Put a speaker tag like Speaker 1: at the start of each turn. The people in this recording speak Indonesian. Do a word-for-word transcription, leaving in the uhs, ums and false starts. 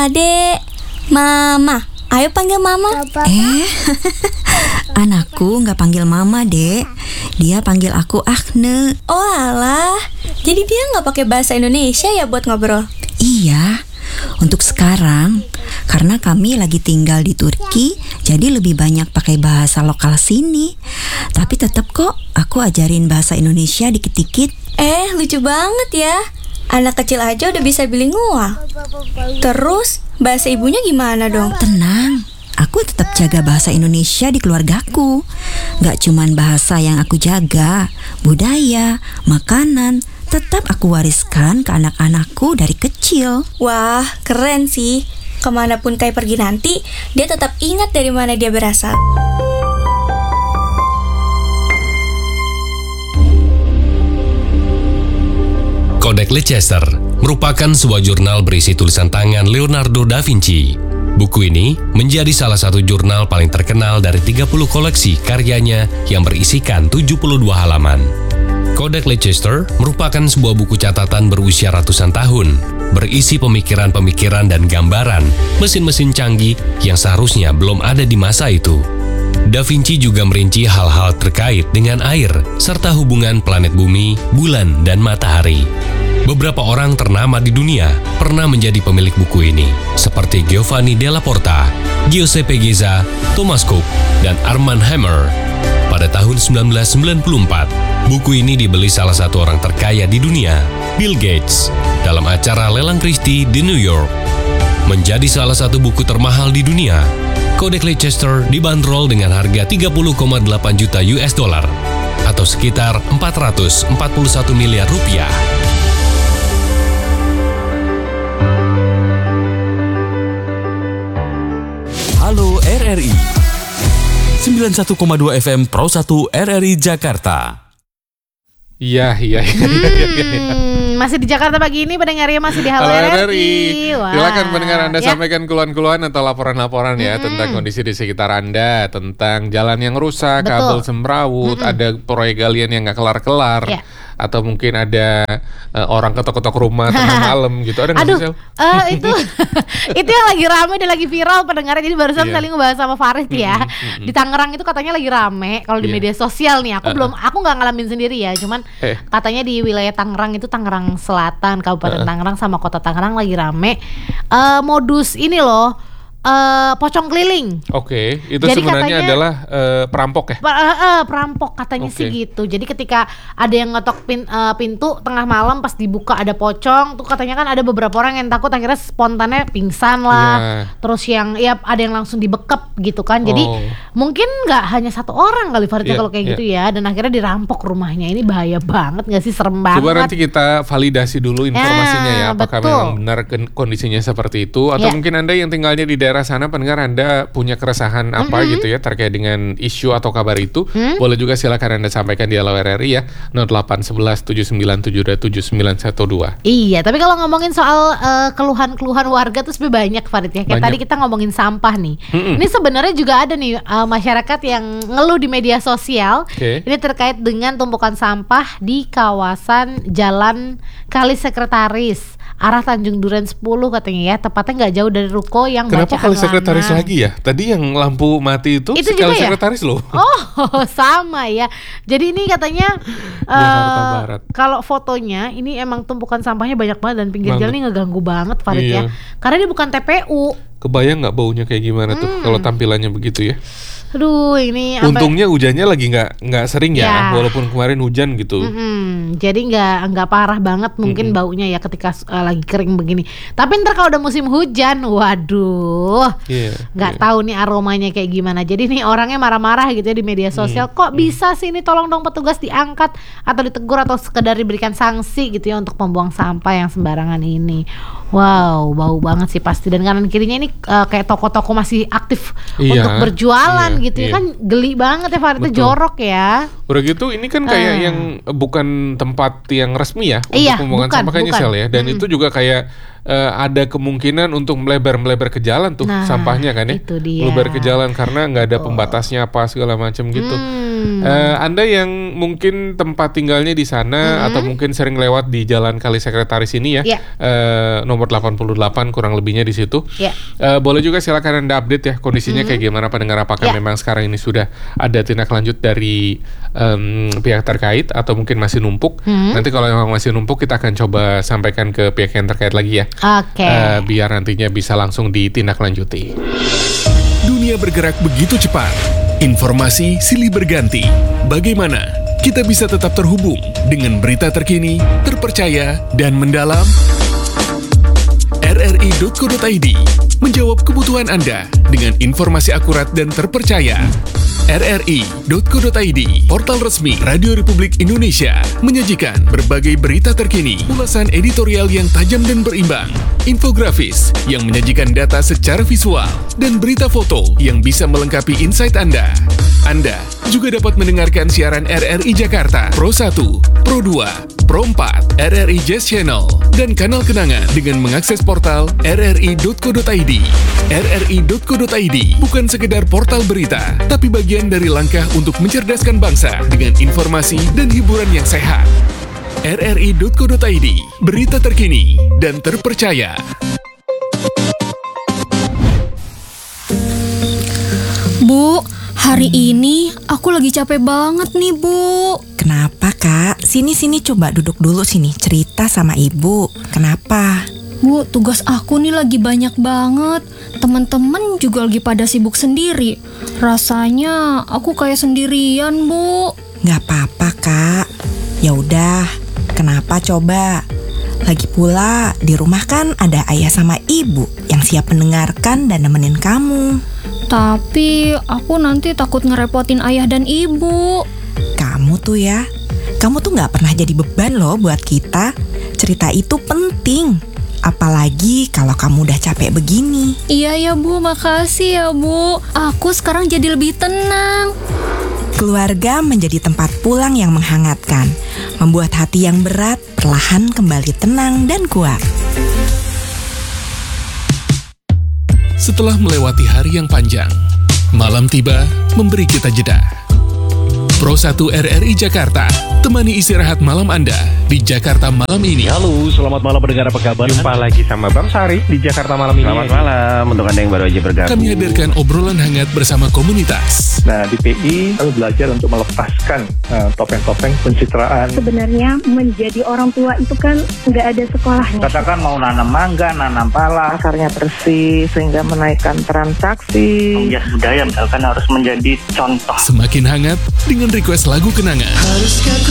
Speaker 1: Adek, Mama. Ayo panggil Mama.
Speaker 2: Eh, anakku gak panggil Mama, Dek. Dia panggil aku Agne.
Speaker 1: Oh alah, jadi dia gak pakai bahasa Indonesia ya buat ngobrol?
Speaker 2: Iya, untuk sekarang. Karena kami lagi tinggal di Turki, jadi lebih banyak pakai bahasa lokal sini. Tapi tetap kok aku ajarin bahasa Indonesia dikit-dikit.
Speaker 1: Eh, lucu banget ya. Anak kecil aja udah bisa bilingual. Terus, bahasa ibunya gimana dong?
Speaker 2: Tenang, aku tetap jaga bahasa Indonesia di keluargaku. Gak cuman bahasa yang aku jaga, budaya, makanan, tetap aku wariskan ke anak-anakku dari kecil.
Speaker 1: Wah, keren sih. Kemanapun Kai pergi nanti, dia tetap ingat dari mana dia berasal.
Speaker 3: Codex Leicester merupakan sebuah jurnal berisi tulisan tangan Leonardo da Vinci. Buku ini menjadi salah satu jurnal paling terkenal dari tiga puluh koleksi karyanya yang berisikan tujuh puluh dua halaman. Codex Leicester merupakan sebuah buku catatan berusia ratusan tahun, berisi pemikiran-pemikiran dan gambaran mesin-mesin canggih yang seharusnya belum ada di masa itu. Da Vinci juga merinci hal-hal terkait dengan air, serta hubungan planet bumi, bulan, dan matahari. Beberapa orang ternama di dunia pernah menjadi pemilik buku ini, seperti Giovanni della Porta, Giuseppe Geza, Thomas Cook, dan Armand Hammer. Pada tahun sembilan belas sembilan puluh empat, buku ini dibeli salah satu orang terkaya di dunia, Bill Gates, dalam acara lelang Christie di New York. Menjadi salah satu buku termahal di dunia, Codex Leicester dibanderol dengan harga tiga puluh koma delapan juta U S dollar atau sekitar empat ratus empat puluh satu miliar rupiah.
Speaker 4: Halo R R I sembilan puluh satu koma dua F M Pro satu R R I Jakarta.
Speaker 5: Iya, iya, iya.
Speaker 6: Hmm, masih di Jakarta pagi ini pendengarnya masih di Halo, Halo R R I.
Speaker 5: Silakan pendengar Anda
Speaker 6: ya.
Speaker 5: sampaikan keluhan-keluhan atau laporan-laporan ya hmm. tentang kondisi di sekitar Anda, tentang jalan yang rusak,
Speaker 6: Betul.
Speaker 5: kabel semrawut, hmm. ada proyek galian yang nggak kelar-kelar. Ya. Atau mungkin ada uh, orang ketok-ketok rumah tengah malam gitu. Ada nggak sih, Sel?
Speaker 6: Uh, itu itu yang lagi rame dan lagi viral pendengarnya. Jadi barusan yeah. saling ngebahas sama Farid ya. Mm-hmm, mm-hmm. Di Tangerang itu katanya lagi rame. Kalau di yeah. media sosial nih, aku uh-uh. belum, aku nggak ngalamin sendiri ya. Cuman eh. katanya di wilayah Tangerang itu, Tangerang Selatan, Kabupaten uh-uh. Tangerang sama Kota Tangerang lagi rame. Uh, modus ini loh. Uh, pocong keliling.
Speaker 5: Oke, okay. itu
Speaker 6: Jadi
Speaker 5: sebenarnya
Speaker 6: katanya,
Speaker 5: adalah uh, perampok ya?
Speaker 6: Uh, uh, perampok katanya okay. sih gitu. Jadi ketika ada yang ngetok pin, uh, pintu tengah malam pas dibuka ada pocong, tuh katanya kan ada beberapa orang yang takut akhirnya spontannya pingsan lah. Yeah. Terus yang ya ada yang langsung dibekep gitu kan. Jadi oh. mungkin nggak hanya satu orang kali Farid yeah, kalau kayak yeah. gitu ya. Dan akhirnya dirampok rumahnya. Ini bahaya banget nggak sih, serem banget.
Speaker 5: Coba nanti kita validasi dulu informasinya ya, ya apakah
Speaker 6: betul.
Speaker 5: memang benar kondisinya seperti itu atau yeah. mungkin Anda yang tinggalnya di daerah daerah sana pendengar Anda punya keresahan apa mm-hmm. gitu ya terkait dengan isu atau kabar itu, mm? boleh juga silakan Anda sampaikan di Halo R R I ya nol delapan satu satu tujuh sembilan tujuh dua tujuh sembilan satu dua.
Speaker 6: Iya, tapi kalau ngomongin soal uh, keluhan-keluhan warga tuh lebih banyak Farid ya. Kayak banyak. Tadi kita ngomongin sampah nih. Mm-mm. Ini sebenarnya juga ada nih uh, masyarakat yang ngeluh di media sosial. Okay. Ini terkait dengan tumpukan sampah di kawasan Jalan Kali Sekretaris arah Tanjung Duren sepuluh katanya ya, tepatnya nggak jauh dari ruko yang
Speaker 5: Kenapa
Speaker 6: bacaan
Speaker 5: Kali Sekretaris
Speaker 6: lama.
Speaker 5: lagi ya? Tadi yang lampu mati itu,
Speaker 6: itu
Speaker 5: Kali
Speaker 6: ya?
Speaker 5: Sekretaris loh.
Speaker 6: Oh, sama ya. Jadi ini katanya
Speaker 5: Jakarta uh, Barat.
Speaker 6: Kalau fotonya ini emang tumpukan sampahnya banyak banget dan pinggir jalan ini ngeganggu banget Farid
Speaker 5: iya.
Speaker 6: ya. Karena dia bukan T P U.
Speaker 5: Kebayang nggak baunya kayak gimana tuh hmm. kalau tampilannya begitu ya?
Speaker 6: Aduh, ini
Speaker 5: untungnya apa? Hujannya lagi nggak nggak sering ya, ya, walaupun kemarin hujan gitu.
Speaker 6: Mm-hmm. Jadi nggak nggak parah banget mungkin mm-hmm. baunya ya ketika uh, lagi kering begini. Tapi ntar kalau udah musim hujan, waduh, yeah, nggak yeah. tahu nih aromanya kayak gimana. Jadi nih orangnya marah-marah gitu ya di media sosial. Mm-hmm. Kok bisa sih ini, tolong dong petugas diangkat atau ditegur atau sekedar diberikan sanksi gitu ya untuk pembuang sampah yang sembarangan ini. Wow, bau banget sih pasti. Dan kanan kirinya ini uh, kayak toko-toko masih aktif yeah, untuk berjualan. Yeah. gitu
Speaker 5: iya.
Speaker 6: ya kan, geli banget ya Farid, itu jorok ya.
Speaker 5: Udah gitu ini kan kayak
Speaker 6: Ah.
Speaker 5: yang bukan tempat yang resmi ya
Speaker 6: Iya,
Speaker 5: untuk pembuangan
Speaker 6: bukan,
Speaker 5: sampah kayaknya
Speaker 6: bukan.
Speaker 5: Sel ya. Dan
Speaker 6: Mm-mm.
Speaker 5: itu juga kayak eh, ada kemungkinan untuk melebar-melebar ke jalan tuh
Speaker 6: Nah,
Speaker 5: sampahnya kan ya.
Speaker 6: itu dia.
Speaker 5: Melebar ke jalan karena nggak ada pembatasnya apa segala macam gitu.
Speaker 6: Hmm.
Speaker 5: Eh, Anda yang mungkin tempat tinggalnya di sana atau mungkin sering lewat di Jalan Kali Sekretaris ini ya,
Speaker 6: Ya.
Speaker 5: eh, nomor delapan puluh delapan kurang lebihnya di situ.
Speaker 6: Ya.
Speaker 5: Eh, boleh juga silakan Anda update ya kondisinya kayak gimana pendengar, apakah
Speaker 6: Ya.
Speaker 5: memang sekarang ini sudah ada tindak lanjut dari em, pihak terkait atau mungkin masih numpuk. Nanti kalau memang masih numpuk kita akan coba sampaikan ke pihak yang terkait lagi ya.
Speaker 6: Oke.
Speaker 5: Eh, biar nantinya bisa langsung ditindaklanjuti.
Speaker 7: Dunia bergerak begitu cepat. Informasi silih berganti. Bagaimana kita bisa tetap terhubung dengan berita terkini, terpercaya, dan mendalam? R R I titik co titik i d menjawab kebutuhan Anda dengan informasi akurat dan terpercaya. R R I titik co titik i d, portal resmi Radio Republik Indonesia, menyajikan berbagai berita terkini, ulasan editorial yang tajam dan berimbang, infografis yang menyajikan data secara visual, dan berita foto yang bisa melengkapi insight Anda. Anda juga dapat mendengarkan siaran R R I Jakarta, Pro satu, Pro dua, Pro empat, R R I Jazz Channel, dan Kanal Kenangan dengan mengakses portal R R I titik co titik i d. R R I titik co titik i d bukan sekedar portal berita, tapi bagian dari langkah untuk mencerdaskan bangsa dengan informasi dan hiburan yang sehat. R R I titik co titik i d, berita terkini dan terpercaya.
Speaker 1: Bu, hari ini aku lagi capek banget nih, Bu.
Speaker 2: Kenapa, Kak? Sini-sini coba duduk dulu sini, cerita sama Ibu. Kenapa?
Speaker 1: Bu, tugas aku nih lagi banyak banget. Teman-teman juga lagi pada sibuk sendiri. Rasanya aku kayak sendirian, Bu.
Speaker 2: Nggak apa-apa, Kak. Ya udah, kenapa coba? Lagi pula di rumah kan ada ayah sama ibu yang siap mendengarkan dan nemenin kamu.
Speaker 1: Tapi aku nanti takut ngerepotin ayah dan ibu.
Speaker 2: Kamu tuh ya, kamu tuh nggak pernah jadi beban loh buat kita. Cerita itu penting, apalagi kalau kamu udah capek begini.
Speaker 1: Iya ya, Bu, makasih ya, Bu. Aku sekarang jadi lebih tenang.
Speaker 2: Keluarga menjadi tempat pulang yang menghangatkan, membuat hati yang berat perlahan kembali tenang dan kuat.
Speaker 7: Setelah melewati hari yang panjang, malam tiba memberi kita jeda. Pro satu R R I Jakarta, temani istirahat malam Anda di Jakarta malam ini.
Speaker 8: Halo, selamat malam pendengar, apa kabar?
Speaker 9: Jumpa lagi sama Bang Sari di Jakarta malam ini.
Speaker 8: Selamat malam untuk Anda yang baru aja bergabung.
Speaker 7: Kami hadirkan obrolan hangat bersama komunitas.
Speaker 10: Nah, di P I kami belajar untuk melepaskan uh, topeng-topeng pencitraan.
Speaker 11: Sebenarnya menjadi orang tua itu kan nggak ada sekolahnya.
Speaker 9: Katakan mau nanam mangga, nanam pala,
Speaker 11: Pasarnya bersih sehingga menaikkan transaksi.
Speaker 9: penggiat budaya misalkan harus menjadi contoh.
Speaker 7: Semakin hangat dengan request lagu kenangan.